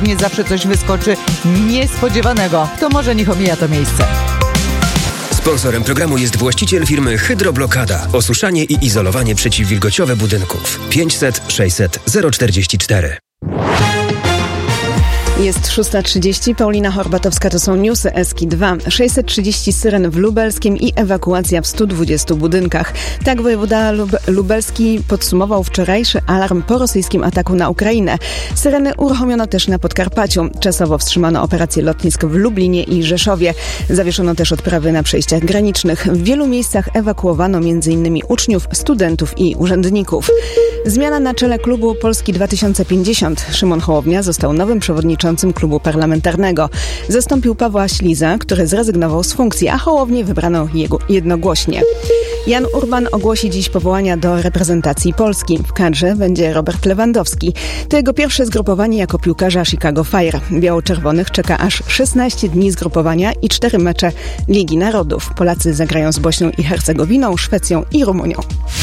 Nie zawsze coś wyskoczy niespodziewanego. To może niech omija to miejsce. Sponsorem programu jest właściciel firmy Hydroblokada. Osuszanie i izolowanie przeciwwilgociowe budynków. 500 600 044. Jest 6:30, Paulina Horbatowska, to są newsy Eski 2. 630 syren w Lubelskim i ewakuacja w 120 budynkach. Tak wojewoda lubelski podsumował wczorajszy alarm po rosyjskim ataku na Ukrainę. Syreny uruchomiono też na Podkarpaciu. Czasowo wstrzymano operacje lotnisk w Lublinie i Rzeszowie. Zawieszono też odprawy na przejściach granicznych. W wielu miejscach ewakuowano m.in. uczniów, studentów i urzędników. Zmiana na czele klubu Polski 2050. Szymon Hołownia został nowym przewodniczącym klubu parlamentarnego. Zastąpił Pawła Śliza, który zrezygnował z funkcji, a Hołownię wybrano jednogłośnie. Jan Urban ogłosi dziś powołania do reprezentacji Polski. W kadrze będzie Robert Lewandowski. To jego pierwsze zgrupowanie jako piłkarza Chicago Fire. Biało-czerwonych czeka aż 16 dni zgrupowania i 4 mecze Ligi Narodów. Polacy zagrają z Bośnią i Hercegowiną, Szwecją i Rumunią.